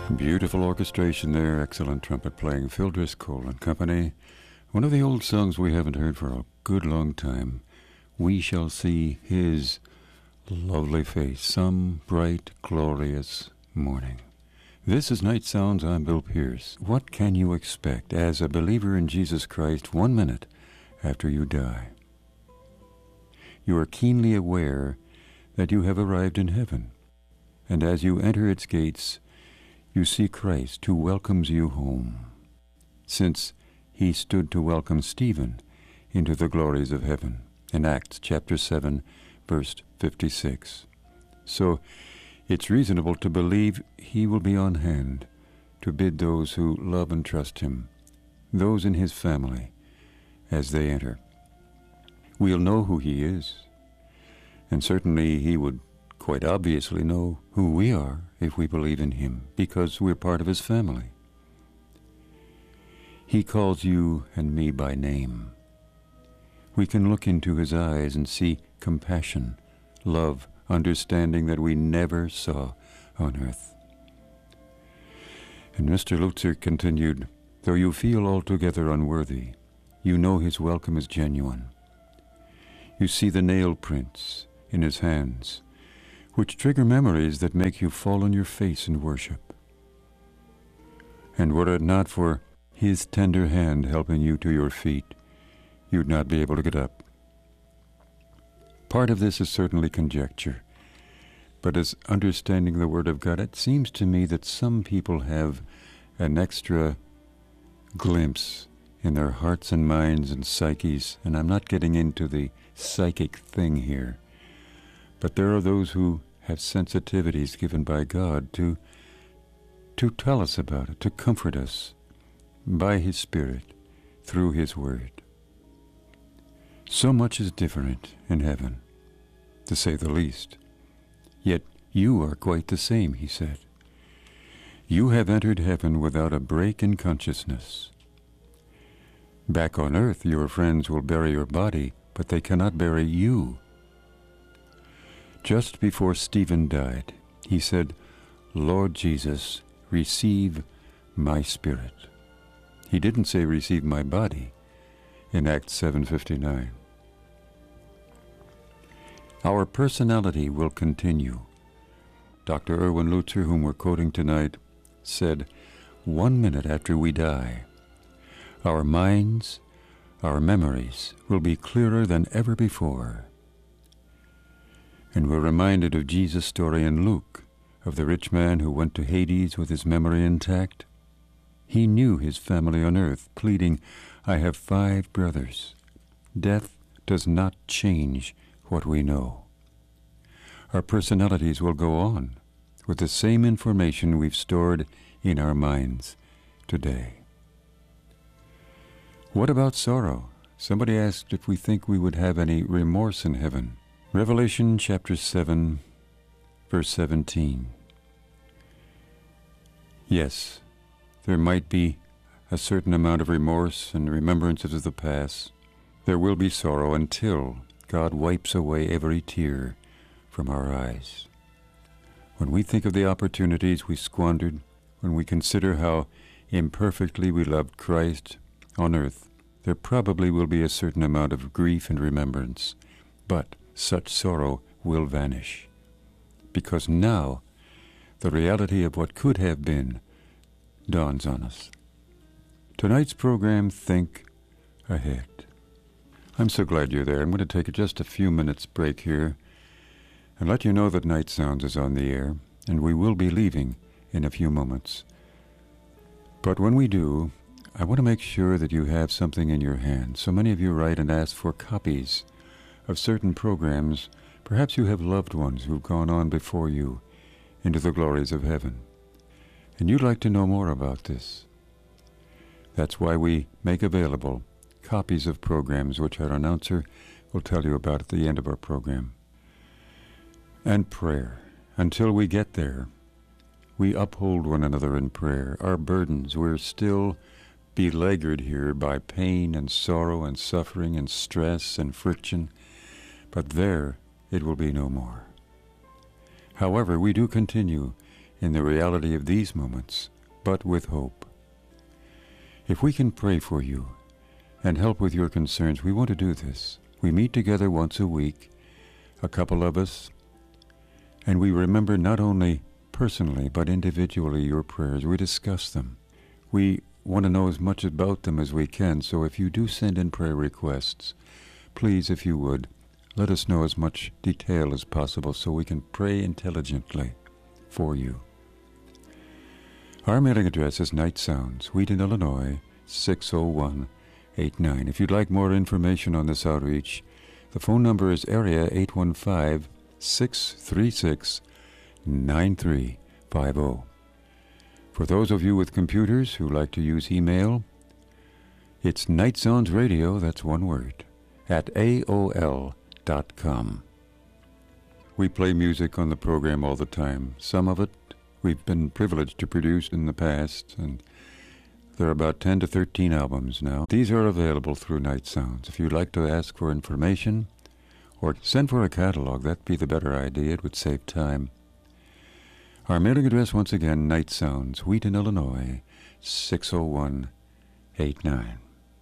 Beautiful orchestration there, excellent trumpet playing, Phil Driscoll and company. One of the old songs we haven't heard for a good long time. We shall see his lovely face some bright, glorious morning. This is Night Sounds. I'm Bill Pierce. What can you expect as a believer in Jesus Christ 1 minute after you die? You are keenly aware that you have arrived in heaven, and as you enter its gates, you see Christ who welcomes you home, since he stood to welcome Stephen into the glories of heaven in Acts chapter 7, verse 56. So it's reasonable to believe he will be on hand to bid those who love and trust him, those in his family, as they enter. We'll know who he is, and certainly he would quite obviously know who we are if we believe in him, because we're part of his family. He calls you and me by name. We can look into his eyes and see compassion, love, understanding that we never saw on earth. And Mr. Lutzer continued, though you feel altogether unworthy, you know his welcome is genuine. You see the nail prints in his hands, which trigger memories that make you fall on your face in worship. And were it not for his tender hand helping you to your feet, you'd not be able to get up. Part of this is certainly conjecture, but as understanding the Word of God, it seems to me that some people have an extra glimpse in their hearts and minds and psyches, and I'm not getting into the psychic thing here, but there are those who have sensitivities given by God to tell us about it, to comfort us by his Spirit through his Word. So much is different in heaven, to say the least. Yet you are quite the same, he said. You have entered heaven without a break in consciousness. Back on earth, your friends will bury your body, but they cannot bury you. Just before Stephen died, he said, Lord Jesus, receive my spirit. He didn't say receive my body in Acts 7:59. Our personality will continue. Dr. Erwin Lutzer, whom we're quoting tonight, said, 1 minute after we die, our minds, our memories will be clearer than ever before. And we're reminded of Jesus' story in Luke, of the rich man who went to Hades with his memory intact. He knew his family on earth, pleading, I have 5 brothers. Death does not change what we know. Our personalities will go on with the same information we've stored in our minds today. What about sorrow? Somebody asked if we think we would have any remorse in heaven. Revelation chapter 7, verse 17. Yes, there might be a certain amount of remorse and remembrances of the past. There will be sorrow until God wipes away every tear from our eyes. When we think of the opportunities we squandered, when we consider how imperfectly we loved Christ on earth, there probably will be a certain amount of grief and remembrance, but such sorrow will vanish, because now the reality of what could have been dawns on us. Tonight's program, Think Ahead. I'm so glad you're there. I'm going to take just a few minutes break here and let you know that Night Sounds is on the air, and we will be leaving in a few moments. But when we do, I want to make sure that you have something in your hand. So many of you write and ask for copies of certain programs. Perhaps you have loved ones who've gone on before you into the glories of heaven, and you'd like to know more about this. That's why we make available copies of programs which our announcer will tell you about at the end of our program. And prayer. Until we get there, we uphold one another in prayer. Our burdens, we're still beleaguered here by pain and sorrow and suffering and stress and friction, but there it will be no more. However, we do continue in the reality of these moments, but with hope. If we can pray for you and help with your concerns, we want to do this. We meet together once a week, a couple of us, and we remember not only personally but individually your prayers. We discuss them. We want to know as much about them as we can, so if you do send in prayer requests, please, if you would, let us know as much detail as possible so we can pray intelligently for you. Our mailing address is Night Sounds, Wheaton, Illinois, 60189. If you'd like more information on this outreach, the phone number is area 815-636-9350. For those of you with computers who like to use email, it's Night Sounds Radio, that's one word, at AOL.com. We play music on the program all the time. Some of it we've been privileged to produce in the past, and there are about 10 to 13 albums now. These are available through Night Sounds. If you'd like to ask for information or send for a catalog, that'd be the better idea. It would save time. Our mailing address, once again, Night Sounds, Wheaton, Illinois, 60189.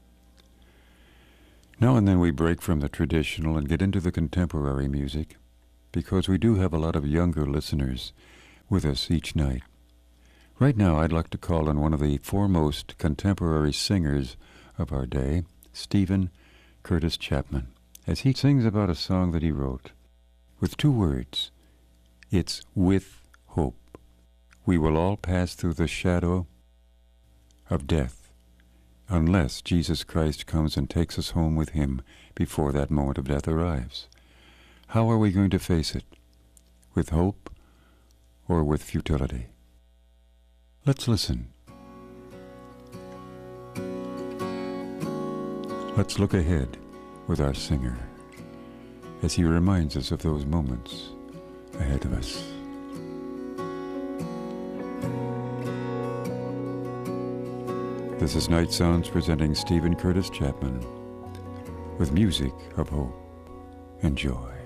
Now and then we break from the traditional and get into the contemporary music, because we do have a lot of younger listeners with us each night. Right now I'd like to call on one of the foremost contemporary singers of our day, Stephen Curtis Chapman, as he sings about a song that he wrote with two words. It's with hope. We will all pass through the shadow of death unless Jesus Christ comes and takes us home with him before that moment of death arrives. How are we going to face it? With hope or with futility? Let's listen. Let's look ahead with our singer as he reminds us of those moments ahead of us. This is Night Sounds presenting Stephen Curtis Chapman with music of hope and joy.